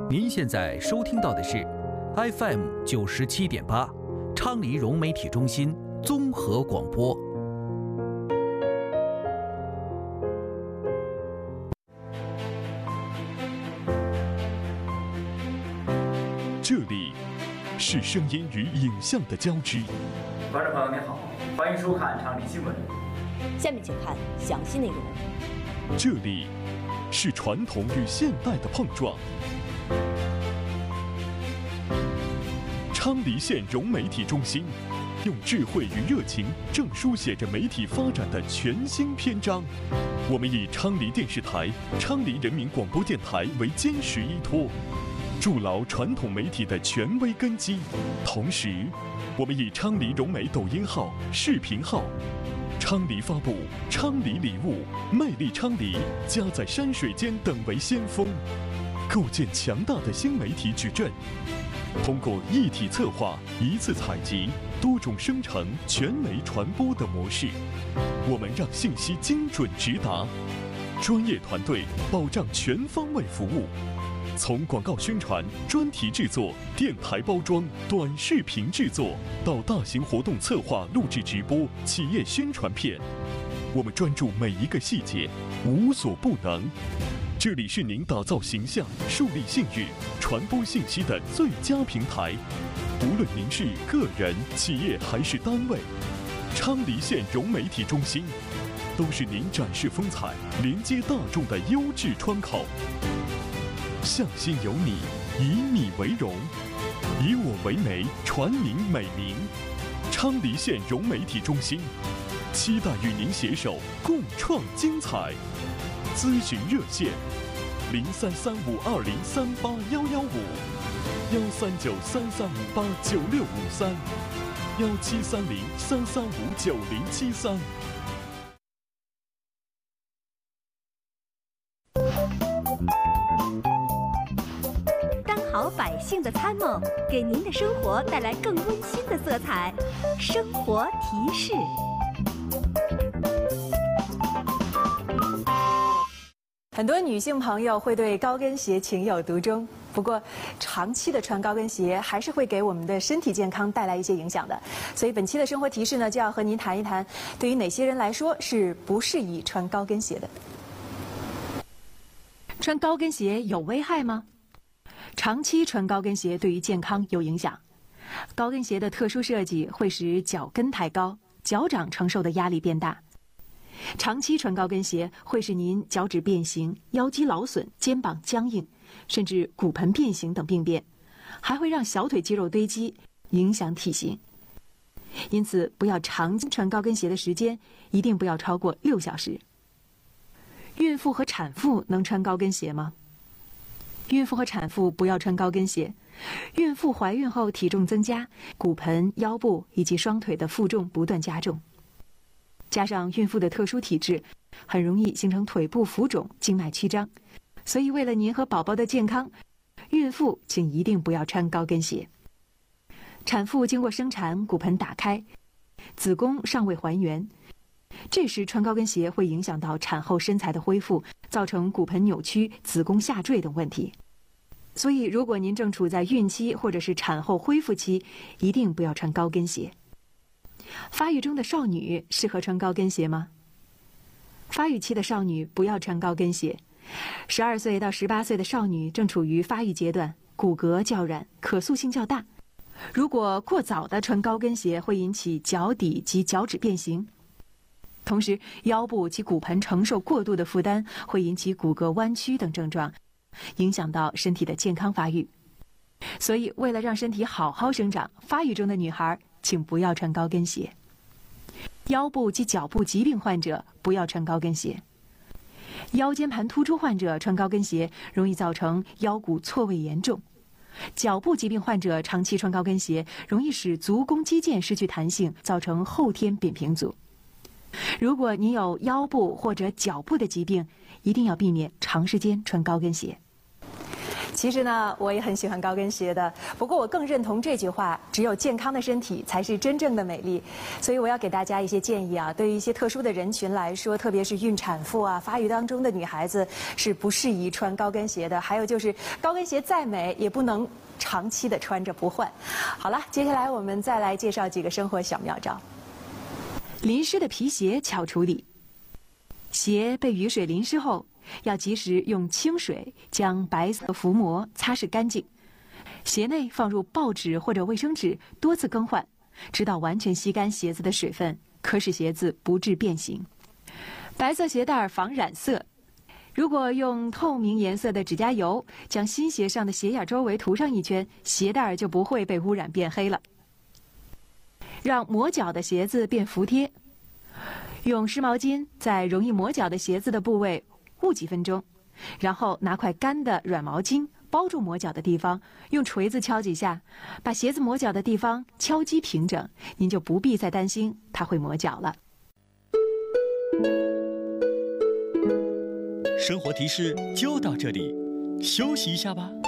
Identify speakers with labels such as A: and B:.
A: 您现在收听到的是 FM 97.8，昌黎融媒体中心综合广播。
B: 这里是声音与影像的交织。
C: 观众朋友您好，欢迎收看昌黎新闻。
D: 下面请看详细内容。
B: 这里是传统与现代的碰撞。昌黎县融媒体中心用智慧与热情，正书写着媒体发展的全新篇章。我们以昌黎电视台、昌黎人民广播电台为坚实依托，筑牢传统媒体的权威根基。同时，我们以昌黎融媒抖音号、视频号、昌黎发布、昌黎礼物、魅力昌黎、家在山水间等为先锋，构建强大的新媒体矩阵。通过一体策划、一次采集、多种生成、全媒传播的模式，我们让信息精准直达，专业团队保障全方位服务。从广告宣传、专题制作、电台包装、短视频制作，到大型活动策划、录制直播、企业宣传片，我们专注每一个细节，无所不能。这里是您打造形象、树立信誉、传播信息的最佳平台。无论您是个人、企业还是单位，昌黎县融媒体中心都是您展示风采、连接大众的优质窗口。向心有你，以你为荣，以我为媒，传您美名。昌黎县融媒体中心期待与您携手共创精彩。咨询热线：033520381155，1393389653，173033599073。
E: 当好百姓的参谋，给您的生活带来更温馨的色彩。生活提示。
F: 很多女性朋友会对高跟鞋情有独钟，不过长期的穿高跟鞋还是会给我们的身体健康带来一些影响的。所以本期的生活提示呢，就要和您谈一谈，对于哪些人来说是不适宜穿高跟鞋的。穿高跟鞋有危害吗？长期穿高跟鞋对于健康有影响。高跟鞋的特殊设计会使脚跟抬高，脚掌承受的压力变大。长期穿高跟鞋会使您脚趾变形、腰肌劳损、肩膀僵硬，甚至骨盆变形等病变，还会让小腿肌肉堆积，影响体型。因此，不要长期穿高跟鞋的时间一定不要超过6小时。孕妇和产妇能穿高跟鞋吗？孕妇和产妇不要穿高跟鞋。孕妇怀孕后体重增加，骨盆、腰部以及双腿的负重不断加重。加上孕妇的特殊体质，很容易形成腿部浮肿、静脉曲张，所以为了您和宝宝的健康，孕妇请一定不要穿高跟鞋。产妇经过生产，骨盆打开，子宫尚未还原，这时穿高跟鞋会影响到产后身材的恢复，造成骨盆扭曲、子宫下坠等问题。所以如果您正处在孕期或者是产后恢复期，一定不要穿高跟鞋。发育中的少女适合穿高跟鞋吗？发育期的少女不要穿高跟鞋。12岁到18岁的少女正处于发育阶段，骨骼较软，可塑性较大。如果过早的穿高跟鞋，会引起脚底及脚趾变形。同时，腰部及骨盆承受过度的负担，会引起骨骼弯曲等症状，影响到身体的健康发育。所以，为了让身体好好生长，发育中的女孩请不要穿高跟鞋。腰部及脚部疾病患者不要穿高跟鞋。腰间盘突出患者穿高跟鞋容易造成腰骨错位严重。脚部疾病患者长期穿高跟鞋容易使足弓肌腱失去弹性，造成后天扁平足。如果您有腰部或者脚部的疾病，一定要避免长时间穿高跟鞋。 其实呢，我也很喜欢高跟鞋的。不过我更认同这句话：只有健康的身体才是真正的美丽。所以我要给大家一些建议啊，对于一些特殊的人群来说，特别是孕产妇啊、发育当中的女孩子是不适宜穿高跟鞋的。还有就是，高跟鞋再美也不能长期的穿着不换。好了，接下来我们再来介绍几个生活小妙招。淋湿的皮鞋巧处理。鞋被雨水淋湿后，要及时用清水将白色浮膜擦拭干净，鞋内放入报纸或者卫生纸，多次更换，直到完全吸干鞋子的水分，可使鞋子不致变形。白色鞋带防染色，如果用透明颜色的指甲油将新鞋上的鞋眼周围涂上一圈，鞋带就不会被污染变黑了。让磨脚的鞋子变服帖，用湿毛巾在容易磨脚的鞋子的部位捂几分钟，然后拿块干的软毛巾包住磨脚的地方，用锤子敲几下，把鞋子磨脚的地方敲击平整，您就不必再担心它会磨脚了。
G: 生活提示就到这里，休息一下吧。